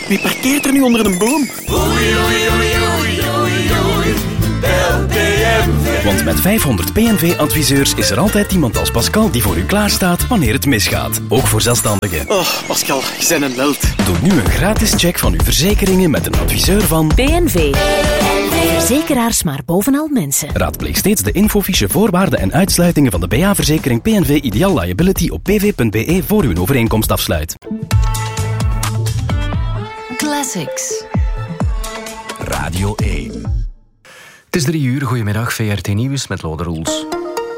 Wie parkeert er nu onder een boom? Oei, oei, oei, oei, oei, oei. Bel PNV. Want met 500 PNV-adviseurs is er altijd iemand als Pascal die voor u klaarstaat wanneer het misgaat. Ook voor zelfstandigen. Oh, Pascal, je bent een held. Doe nu een gratis check van uw verzekeringen met een adviseur van PNV. Verzekeraars maar bovenal mensen. Raadpleeg steeds de infofiche voorwaarden en uitsluitingen van de BA-verzekering PNV Ideal Liability op pv.be voor u een overeenkomst afsluit. Classics. Radio 1. Het is 3 uur. Goedemiddag, VRT Nieuws met Lode Roels.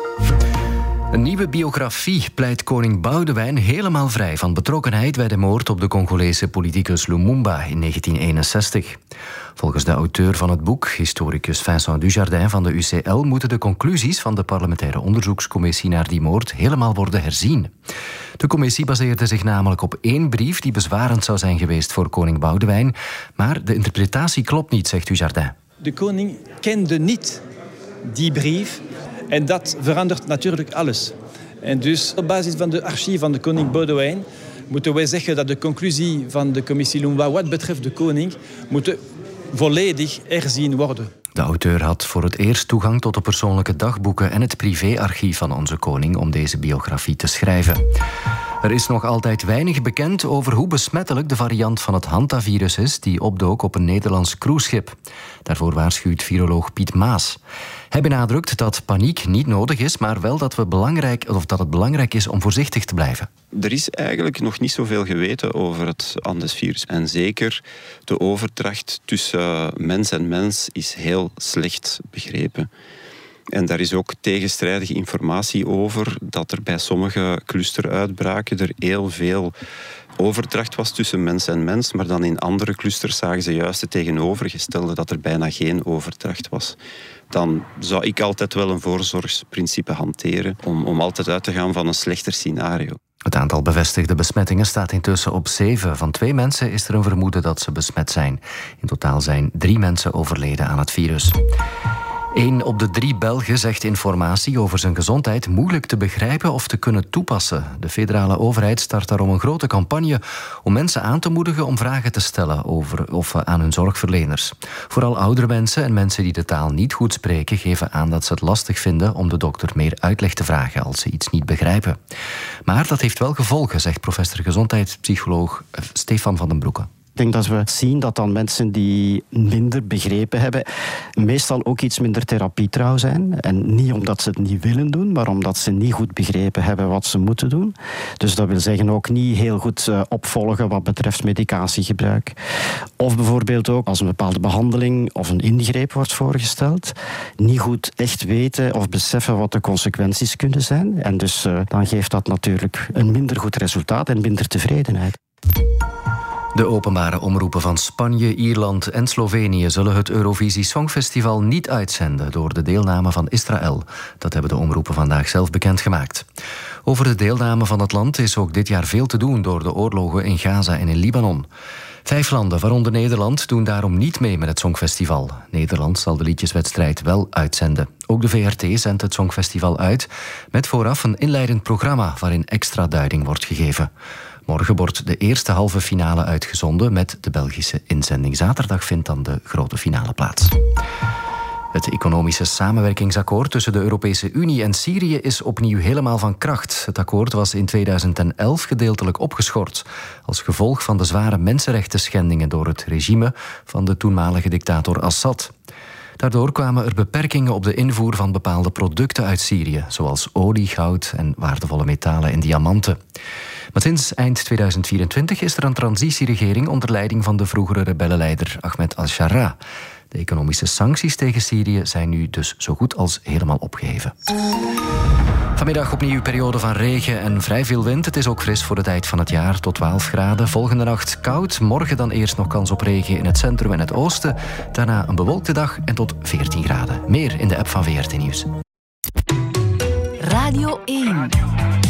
Een nieuwe biografie pleit koning Boudewijn helemaal vrij van betrokkenheid bij de moord op de Congolese politicus Lumumba in 1961. Volgens de auteur van het boek, historicus Vincent Dujardin van de UCL, moeten de conclusies van de parlementaire onderzoekscommissie naar die moord helemaal worden herzien. De commissie baseerde zich namelijk op 1 brief die bezwarend zou zijn geweest voor koning Boudewijn, maar de interpretatie klopt niet, zegt Dujardin. De koning kende niet die brief en dat verandert natuurlijk alles. En dus op basis van de archieven van de koning Boudewijn moeten wij zeggen dat de conclusie van de commissie Lumumba wat betreft de koning moeten volledig herzien worden. De auteur had voor het eerst toegang tot de persoonlijke dagboeken en het privéarchief van onze koning om deze biografie te schrijven. Er is nog altijd weinig bekend over hoe besmettelijk de variant van het hantavirus is die opdook op een Nederlands cruiseschip. Daarvoor waarschuwt viroloog Piet Maas. Hij benadrukt dat paniek niet nodig is, maar wel dat het belangrijk is om voorzichtig te blijven. Er is eigenlijk nog niet zoveel geweten over het Andesvirus. En zeker de overdracht tussen mens en mens is heel slecht begrepen. En daar is ook tegenstrijdige informatie over dat er bij sommige clusteruitbraken er heel veel overdracht was tussen mens en mens, maar dan in andere clusters zagen ze juist het tegenovergestelde, dat er bijna geen overdracht was. Dan zou ik altijd wel een voorzorgsprincipe hanteren om altijd uit te gaan van een slechter scenario. Het aantal bevestigde besmettingen staat intussen op 7. Van 2 mensen is er een vermoeden dat ze besmet zijn. In totaal zijn 3 mensen overleden aan het virus. 1 op de 3 Belgen zegt informatie over zijn gezondheid moeilijk te begrijpen of te kunnen toepassen. De federale overheid start daarom een grote campagne om mensen aan te moedigen om vragen te stellen over of aan hun zorgverleners. Vooral oudere mensen en mensen die de taal niet goed spreken geven aan dat ze het lastig vinden om de dokter meer uitleg te vragen als ze iets niet begrijpen. Maar dat heeft wel gevolgen, zegt professor gezondheidspsycholoog Stefan van den Broeke. Ik denk dat we zien dat dan mensen die minder begrepen hebben, meestal ook iets minder therapietrouw zijn. En niet omdat ze het niet willen doen, maar omdat ze niet goed begrepen hebben wat ze moeten doen. Dus dat wil zeggen ook niet heel goed opvolgen wat betreft medicatiegebruik. Of bijvoorbeeld ook als een bepaalde behandeling of een ingreep wordt voorgesteld, niet goed echt weten of beseffen wat de consequenties kunnen zijn. En dus dan geeft dat natuurlijk een minder goed resultaat en minder tevredenheid. De openbare omroepen van Spanje, Ierland en Slovenië zullen het Eurovisie Songfestival niet uitzenden door de deelname van Israël. Dat hebben de omroepen vandaag zelf bekendgemaakt. Over de deelname van het land is ook dit jaar veel te doen door de oorlogen in Gaza en in Libanon. 5 landen, waaronder Nederland, doen daarom niet mee met het Songfestival. Nederland zal de liedjeswedstrijd wel uitzenden. Ook de VRT zendt het Songfestival uit met vooraf een inleidend programma waarin extra duiding wordt gegeven. Morgen wordt de eerste halve finale uitgezonden met de Belgische inzending. Zaterdag vindt dan de grote finale plaats. Het economische samenwerkingsakkoord tussen de Europese Unie en Syrië is opnieuw helemaal van kracht. Het akkoord was in 2011 gedeeltelijk opgeschort als gevolg van de zware mensenrechtenschendingen door het regime van de toenmalige dictator Assad. Daardoor kwamen er beperkingen op de invoer van bepaalde producten uit Syrië, zoals olie, goud en waardevolle metalen en diamanten. Maar sinds eind 2024 is er een transitieregering onder leiding van de vroegere rebellenleider Ahmed al-Sharaa. De economische sancties tegen Syrië zijn nu dus zo goed als helemaal opgeheven. Vanmiddag opnieuw periode van regen en vrij veel wind. Het is ook fris voor de tijd van het jaar, tot 12 graden. Volgende nacht koud, morgen dan eerst nog kans op regen in het centrum en het oosten. Daarna een bewolkte dag en tot 14 graden. Meer in de app van VRT Nieuws. Radio 1.